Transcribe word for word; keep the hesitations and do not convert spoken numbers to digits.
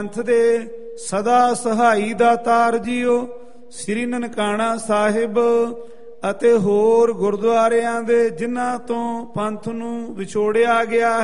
ਪੰਥ ਦੇ ਸਦਾ ਸਹਾਈ ਦਾਤਾਰ ਜੀਓ, ਸ੍ਰੀ ਨਨਕਾਣਾ ਸਾਹਿਬ ਅਤੇ ਹੋਰ ਗੁਰਦੁਆਰਿਆਂ ਦੇ ਜਿਨ੍ਹਾਂ ਤੋਂ ਪੰਥ ਨੂੰ ਵਿਛੋੜਿਆ ਗਿਆ